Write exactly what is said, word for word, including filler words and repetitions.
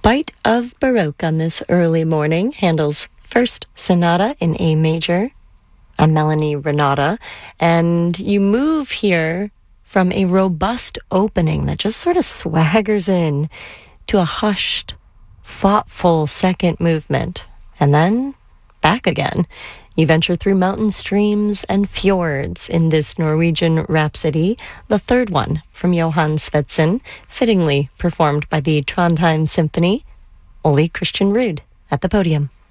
Bite of Baroque on this early morning. Handel's First Sonata in A major, a Melanie Renata, and you move here from a robust opening that just sort of swaggers in to a hushed, thoughtful second movement, and then back again. You venture through mountain streams and fjords in this Norwegian rhapsody, the third one from Johann Svendsen, fittingly performed by the Trondheim Symphony. Ole Christian Ruud at the podium.